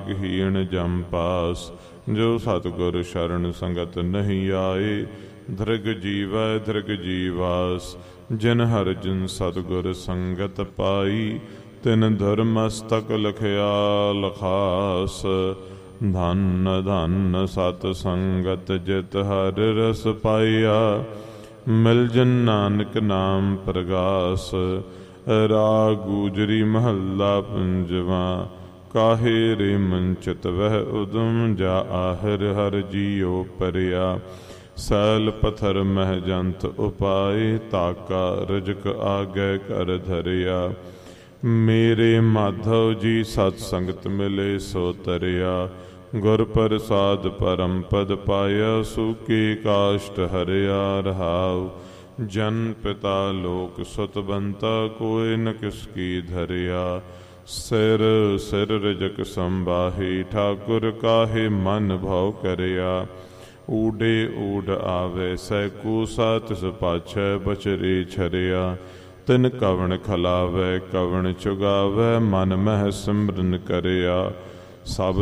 ਹੀਣ ਜਮ ਪਾਸ। ਜੋ ਸਤਿਗੁਰ ਸ਼ਰਨ ਸੰਗਤ ਨਹੀਂ ਆਏ, ਧ੍ਰਿਗ ਜੀਵੈ ਧ੍ਰਿਗ ਜੀਵਾਸ। ਜਿਨ ਹਰਿ ਜਿਨ ਸਤਿਗੁਰ ਸੰਗਤ ਪਾਈ, ਤਿਨ ਧਰਮਸਤਕ ਲਖਿਆ ਲਖਾਸ। ਧੰਨ ਧੰਨ ਸਤ ਸੰਗਤ ਜਿਤ ਹਰ ਰਸ ਪਾਇਆ, ਮਿਲ ਜਨ ਨਾਨਕ ਨਾਮ ਪ੍ਰਗਾਸ। ਰਾਗ ਗੂਜਰੀ ਮਹੱਲਾ ਪੰਜਵਾ। ਕਾਹੇ ਰੇ ਮਨ ਚਿਤ ਵਹਿ ਉਦਮ, ਜਾ ਆਹਿਰ ਹਰਿ ਜੀਉ ਪਰਿਆ। ਸੈਲ ਪਥਰ ਮਹਿ ਜੰਤ ਉਪਾਏ, ਤਾਕਾ ਰਜਕ ਆਗੈ ਕਰ ਧਰਿਆ। ਮੇਰੇ ਮਾਧਵ ਜੀ ਸਤ ਸੰਗਤ ਮਿਲੇ ਸੋ ਤਰਿਆ, ਗੁਰ ਪ੍ਰਸਾਦ ਪਰਮ ਪਦ ਪਾਇਆ। ਸੂਕੇ ਕਾਸ਼ਟ ਹਰਿਆ ਰਹਾਉ, ਜਨ ਪਿਤਾ ਲੋਕ ਸੁਤ ਬੰਤਾ, ਕੋਇ ਨ ਕਿਸ ਕੀ ਧਰਿਆ। ਸਿਰ ਸਿਰ ਰਜਕ ਸੰਬਾਹੀ, ਠਾਕੁਰ ਕਾਹੇ ਮਨ ਭਉ ਕਰਿਆ। ਊਡੇ ਊਡ ਆਵੇ ਸੈ ਕੂਸਾ, ਤਿਸ ਪਾਛੈ ਬਚਰੇ ਛਰਿਆ। ਤਿਨ ਕਵਣ ਖਲਾਵੈ ਕਵਣ ਚੁਗਾਵੈ, ਮਨ ਮਹਿ ਸਿਮਰਨ ਕਰਿਆ। ਸਭ